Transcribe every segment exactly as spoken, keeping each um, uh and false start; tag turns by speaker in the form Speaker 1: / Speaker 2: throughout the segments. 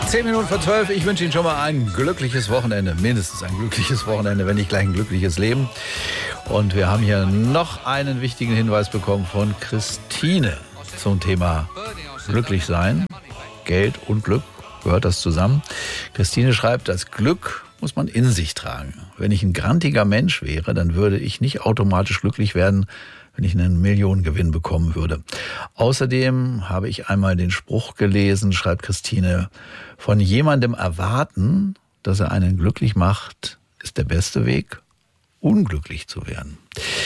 Speaker 1: Zehn Minuten vor zwölf. Ich wünsche Ihnen schon mal ein glückliches Wochenende. Mindestens ein glückliches Wochenende, wenn nicht gleich ein glückliches Leben. Und wir haben hier noch einen wichtigen Hinweis bekommen von Christine zum Thema glücklich sein. Geld und Glück, gehört das zusammen? Christine schreibt, das Glück muss man in sich tragen. Wenn ich ein grantiger Mensch wäre, dann würde ich nicht automatisch glücklich werden, wenn ich einen Millionengewinn bekommen würde. Außerdem habe ich einmal den Spruch gelesen, schreibt Christine, von jemandem erwarten, dass er einen glücklich macht, ist der beste Weg, unglücklich zu werden.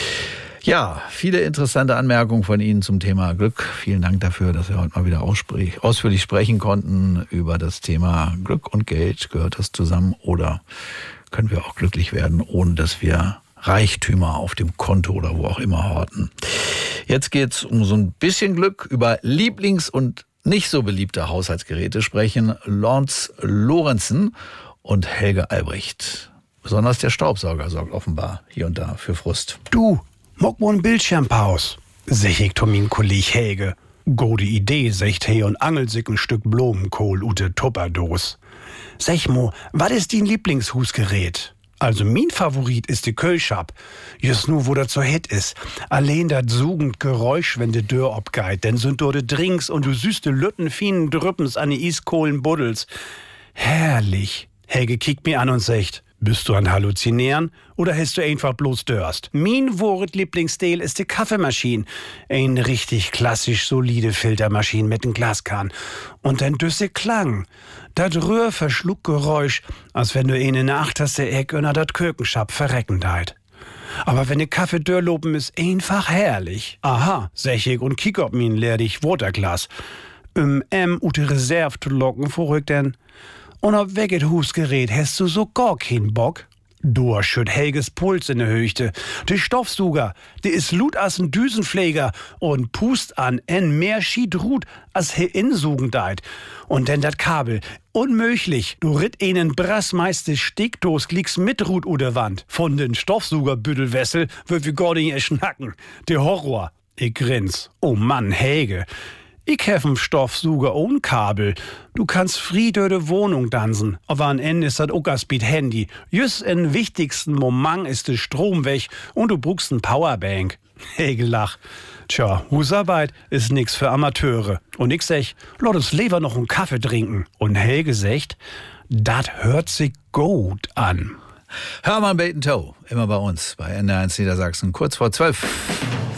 Speaker 1: Ja, viele interessante Anmerkungen von Ihnen zum Thema Glück. Vielen Dank dafür, dass wir heute mal wieder ausführlich sprechen konnten über das Thema Glück und Geld. Gehört das zusammen oder können wir auch glücklich werden, ohne dass wir Reichtümer auf dem Konto oder wo auch immer horten? Jetzt geht's um so ein bisschen Glück. Über Lieblings- und nicht so beliebte Haushaltsgeräte sprechen Lance Lorenzen und Helge Albrecht. Besonders der Staubsauger sorgt offenbar hier und da für Frust.
Speaker 2: Du, mock mo n Bildschirmpaus, sech ich to min Kolleg Helge. Gode Idee, secht he und angelt sich ein Stück Blumenkohl ute Tupperdos. Sech mo, wat ist din Lieblingshusgerät? Also mein Favorit ist die Kölschab. Just nu, wo das so hett ist. Allein dat sugend Geräusch, wenn de Dörr obgeit. Denn sind dort Drinks und du süßte Lütten fienen Drüppens an die Iskohlen Buddels. Herrlich. Helge kickt mir an und sagt, bist du an Halluzinieren oder hast du einfach bloß Dörst? Mein Wort Lieblingsstil ist die Kaffeemaschine. Ein richtig klassisch solide Filtermaschine mit nem Glaskahn. Und dann düsse Klang. Dat Rührverschluckgeräusch, als wenn du ihn in der achterste Eck unter dat Kökenschab verrecken deit. Aber wenn de Kaffee dörrloben ist, einfach herrlich. Aha, sech ich und kick ob min leerdig Waterglas. Um em ute Reserve zu locken, vorrück denn. Und ob weget Husgerät hast du so gar keinen Bock? Du schütt Helges Puls in der Höchte. De Stoffsuger, de is lut as n Düsenpfleger und pust an en mehr Schiedrut as he insugen deit. Und denn dat Kabel, unmöglich, du ritt einen brassmeiste Steckdos glieks mit Rut oder Wand. Von den Stoffsugerbüttelwessel wird wir gar nicht schnacken. De Horror. Ich grins. Oh Mann, Helge. Ich hef n Stoffsuger ohne Kabel. Du kannst friede de Wohnung dansen. Aber an Ende ist dat Uckerspeed Handy. Just in wichtigsten Moment ist de Strom weg und du brauchst n Powerbank. Helge lach. Tja, Husarbeit ist nix für Amateure. Und ich sech, lass uns lieber noch n Kaffee trinken. Und Helge secht, dat hört sich gut an.
Speaker 1: Hermann Bacon Toe, immer bei uns, bei N D R eins Niedersachsen, kurz vor zwölf.